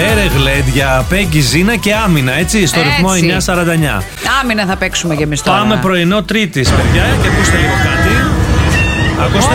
Ερεγλέντια, Πέγγι, Ζήνα και Άμυνα, έτσι, στο ρυθμό 9:49. Άμυνα θα παίξουμε κι εμείς τώρα. Πάμε πρωινό Τρίτης, παιδιά, και ακούστε λίγο κάτι. Ακούστε.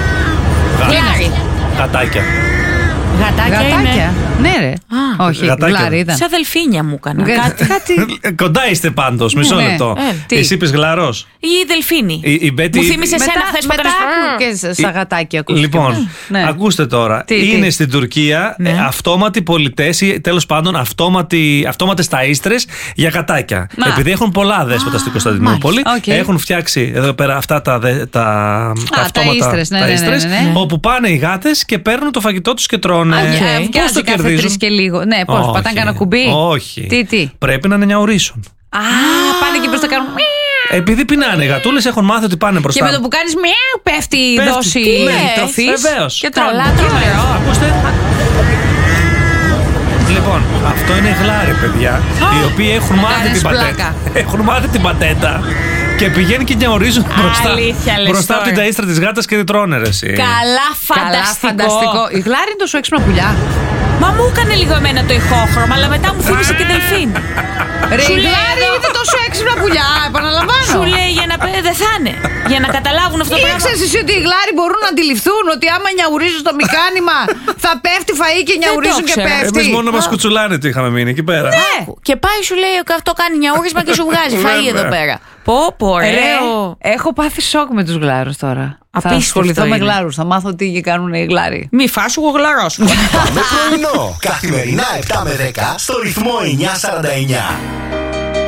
Γατάκια. Γατάκια. Ναι, ρε. Όχι, γλάρι ήταν. Σαν δελφίνια μου έκανα. Κοντά είστε πάντως, μισό λεπτό. Εσύ είπες γλαρός. Η δελφίνη. Μου θύμισε εσένα χθες που έκανες. Και στα γατάκια ακούστηκε. Λοιπόν, ακούστε τώρα. Είναι στην Τουρκία αυτόματοι πολιτές ή τέλος πάντων αυτόματες ταΐστρες για γατάκια. Επειδή έχουν πολλά δέσποτα στην Κωνσταντινούπολη, έχουν φτιάξει εδώ πέρα αυτά τα αυτόματα ταΐστρες, όπου πάνε οι γάτες και παίρνουν το φαγητό τους και τρώνε. Πώς το κερδίζουν? Και λίγο. Ναι, πώς, πατάνε κανένα κουμπί? Όχι. Τι? Πρέπει να νιαουρίσουν. Πάνε εκεί προς τα κάνουν. Επειδή πεινάνε οι γατούλες, έχουν μάθει ότι πάνε μπροστά. Και με το που κάνεις πέφτει η δόση τροφής. Βεβαίως. Και τρώνε. Ακούστε. Λοιπόν, αυτό είναι γλάρι, παιδιά. Οι οποίοι έχουν μάθει την πατέντα. Και πηγαίνουν και νιαουρίζουν μπροστά από την ταΐστρα της γάτας και την τρώνε, ρε εσύ. Καλά, φανταστικό. Η γλάρι είναι τόσο έξυπνα πουλιά. Μα μου έκανε λίγο εμένα το ηχόχρωμα, αλλά μετά μου θύμισε και δελφίν. Ρε, η γλάρι είναι τόσο έξυπνα πουλιά, επαναλαμβάνω. Σου λέει για να δεν θα είναι. Για να καταλάβουν αυτό το πράγμα. Ήξερες εσύ ότι οι γλάρι μπορούν να αντιληφθούν ότι άμα νιαουρίζουν το μηχάνημα θα πέφτει φαΐ και νιαουρίζουν και πέφτει? Εμείς μόνο μας κουτσουλάνε τι είχαμε μείνει εκεί πέρα. Ναι. Και πάει σου λέει αυτό κάνει νιαούρισμα και σου βγάζει φαΐ εδώ πέρα. Πω, ωραίο. Έχω πάθει σοκ με τους γλάρους τώρα. Θα ασχοληθώ με γλάρους, θα μάθω τι κάνουν οι γλάροι. Μη φάσου εγώ γλαρός. Πάμε πρωινό. Καθημερινά 7 με 10 στο ρυθμό 9:49.